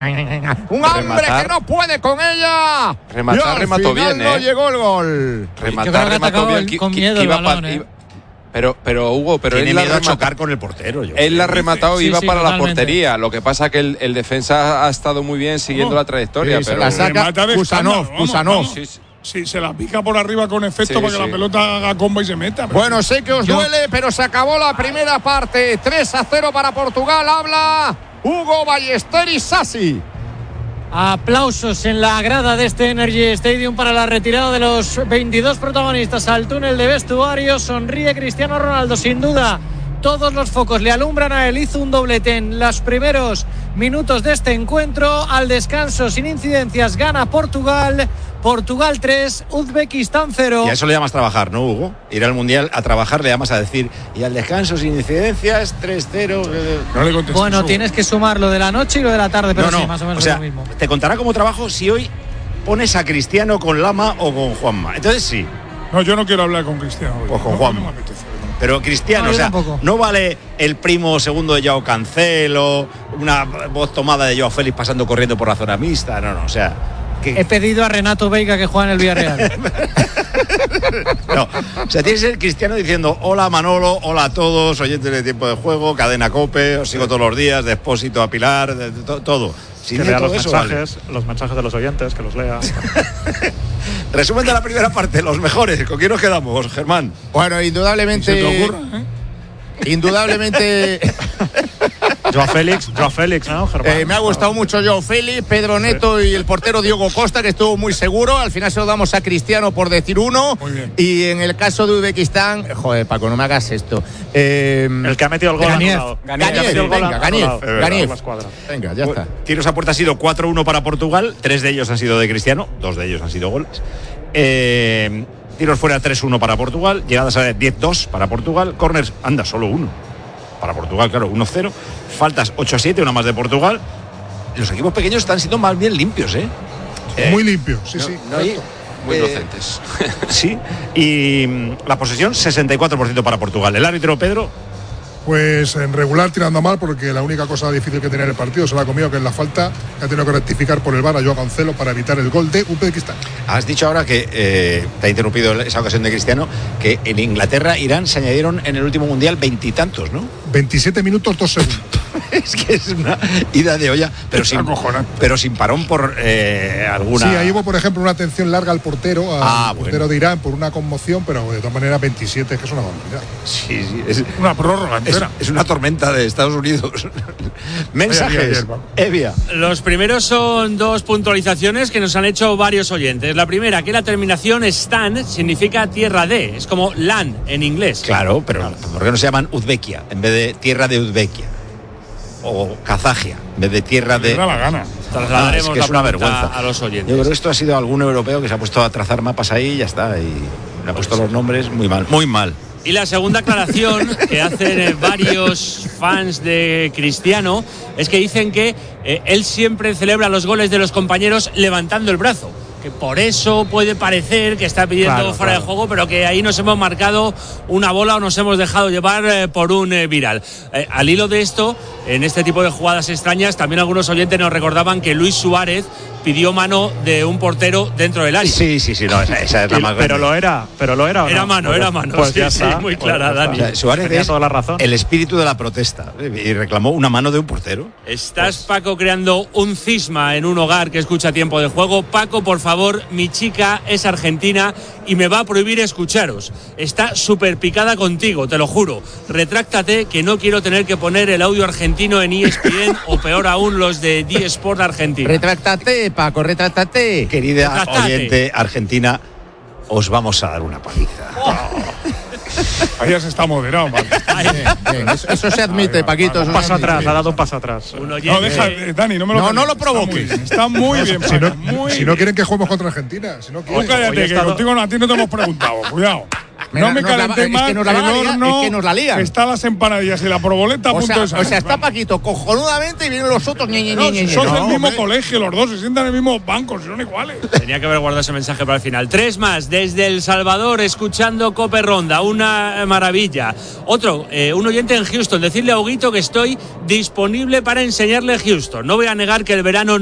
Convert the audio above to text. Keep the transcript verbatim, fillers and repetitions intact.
Un hombre rematar, que no puede con ella. Rematar, remató bien, no ¿eh? llegó el gol. Rematar, remató bien. El, con miedo el balón, ¿eh? Pero, pero Hugo, pero tiene él miedo la a chocar con el portero. Yo él la ha rematado y sí, iba sí, para totalmente. la portería. Lo que pasa que el, el defensa ha estado muy bien siguiendo oh, la trayectoria. sí, pero la saca Kusanov. Kusanov. Sí, sí. Sí, se la pica por arriba con efecto Sí, para que sí. la pelota haga comba y se meta. Bueno, sé que os Yo- duele, pero se acabó la primera parte. tres a cero para Portugal. Habla Hugo Ballesteros Sassi. Aplausos en la grada de este Energy Stadium para la retirada de los veintidós protagonistas al túnel de vestuario. Sonríe Cristiano Ronaldo, sin duda. Todos los focos le alumbran a él. Hizo un doblete en los primeros minutos de este encuentro. Al descanso, sin incidencias, gana Portugal. Portugal tres, Uzbekistán cero. Y a eso le llamas trabajar, ¿no, Hugo? Ir al Mundial a trabajar le llamas a decir, y al descanso sin incidencias, tres cero. No le contestes, Bueno, Hugo. tienes que sumar lo de la noche y lo de la tarde, pero no, no. sí, más o menos o sea, es lo mismo. te contará como trabajo si hoy pones a Cristiano con Lama o con Juanma. Entonces sí. No, yo no quiero hablar con Cristiano. hoy. Pues con no, Juanma. no me apetece. Pero Cristiano, No, o yo sea, tampoco. no vale el primo segundo de Joao Cancelo, una voz tomada de Joao Félix pasando corriendo por la zona mixta. No, no, o sea. He Que, pedido a Renato Veiga que juegue en el Villarreal. no, o sea, tienes que ser Cristiano diciendo hola Manolo, hola a todos, oyentes de Tiempo de Juego, Cadena COPE, os sigo todos los días, de Expósito a Pilar, de, de, to, todo. Si que lea todo los eso, mensajes, vale. los mensajes de los oyentes, que los lea. Resumen de la primera parte, los mejores. ¿Con quién nos quedamos, Germán? Bueno, indudablemente. ¿Se te ocurra, eh? Indudablemente. Joao Félix, Joao Félix, ¿no, Germán? Eh, me ha gustado mucho Joao Félix, Pedro Neto y el portero Diogo Costa, que estuvo muy seguro. Al final se lo damos a Cristiano por decir uno. Muy bien. Y en el caso de Uzbekistán, joder, Paco, no me hagas esto. Eh, El que ha metido el gol Ganiev. anulado. Ganiev, El que ha metido el gol venga, anulado. Ganiev, Es Ganiev. la escuadra. venga, ya está. Tiros a puerta ha sido cuatro uno para Portugal, tres de ellos han sido de Cristiano, dos de ellos han sido goles. Eh, tiros fuera tres uno para Portugal, llegadas a diez dos para Portugal, corners, anda, solo uno para Portugal, claro, uno cero, faltas ocho a siete, una más de Portugal. Los equipos pequeños están siendo más bien limpios, ¿eh? Eh, Muy limpio, sí, no, sí. no hay- Muy eh, inocentes. Sí, y mm, la posesión sesenta y cuatro por ciento para Portugal. El árbitro, Pedro, Pues en regular tirando mal, porque la única cosa difícil que tenía en el partido se la ha comido, que es la falta, que ha tenido que rectificar por el V A R a Joao Cancelo para evitar el gol de Uzbekistán. has dicho ahora que eh, te ha interrumpido esa ocasión de Cristiano, que en Inglaterra, Irán se añadieron en el último mundial veintitantos, ¿no? veintisiete minutos, dos segundos. Es que es una ida de olla, pero Es sin, acojonante. pero sin parón por eh, alguna. Sí, ahí hubo, por ejemplo, una atención larga al portero, al Ah, portero bueno. de Irán, por una conmoción, pero de todas maneras veintisiete, que es una barbaridad. Sí, sí, es, Una prórroga es, entera. es una tormenta de Estados Unidos. Mensajes, Ayer, ayer, vamos. Evia. Los primeros son dos puntualizaciones que nos han hecho varios oyentes. La primera, que la terminación Stan significa tierra de, es como land en inglés. Claro, pero ¿por qué no se llaman Uzbekia en vez de tierra de Uzbekia? O Kazakia en vez de tierra de. Me da la gana. Trasladaremos Ah, es que la es una pregunta vergüenza. a los Yo oyentes. creo que esto ha sido algún europeo que se ha puesto a trazar mapas ahí y ya está. Y le ha puesto los nombres muy mal. Muy mal. Y la segunda aclaración que hacen eh, varios fans de Cristiano es que dicen que eh, él siempre celebra los goles de los compañeros levantando el brazo. Que por eso puede parecer que está pidiendo Claro, fuera claro. de juego, pero que ahí nos hemos marcado una bola o nos hemos dejado llevar eh, por un eh, viral. Eh, al hilo de esto, en este tipo de jugadas extrañas, también algunos oyentes nos recordaban que Luis Suárez pidió mano de un portero dentro del área. Sí, sí, sí, no, esa, esa es la Y- más pero grande. lo era, pero lo era. ¿o Era no? mano, Pues era ya- mano, Pues sí, ya sí, está, muy pues clara, ya está. Dani. O sea, Suárez Tenía es toda la razón. el espíritu de la protesta y reclamó una mano de un portero. Estás, Paco, creando un cisma en un hogar que escucha Tiempo de Juego. Paco, por favor, mi chica es argentina y me va a prohibir escucharos. Está súper picada contigo, te lo juro. Retráctate, que no quiero tener que poner el audio argentino en E S P N o peor aún los de D Sport Argentina. Retráctate, Paco, retráctate. Querida Retráctate. oyente argentina, os vamos a dar una paliza. Ahí ya se está moderado, man. Bien, bien, eso, eso se admite, Ahí va, Paquito. va, eso Un se paso admite. atrás, ha dado un paso atrás. Un oyente- No, deja, eh, Dani, no me lo No, no cambies. lo provoques. Está muy bien, está muy bien. Si no, si no quieren que juguemos contra Argentina, si no Tú quieren. cállate, Hoy he que estado- contigo no, a ti no te hemos preguntado. Cuidado. No me Nos la- calenté es más. que nos la van a el liar, horno es que nos la lían. Está las empanadillas y la proboleta a O punto sea, de salir. o sea, está Paquito cojonudamente y vienen los otros. Ñe, ñe, No, ñe, si ñe, son no, del mismo hombre. colegio, los dos se sientan en el mismo banco, si son iguales. Tenía que haber guardado ese mensaje para el final. Tres más desde El Salvador escuchando Cope Ronda. Una maravilla. Otro, eh, un oyente en Houston. Decirle a Huguito que estoy disponible para enseñarle Houston. No voy a negar que el verano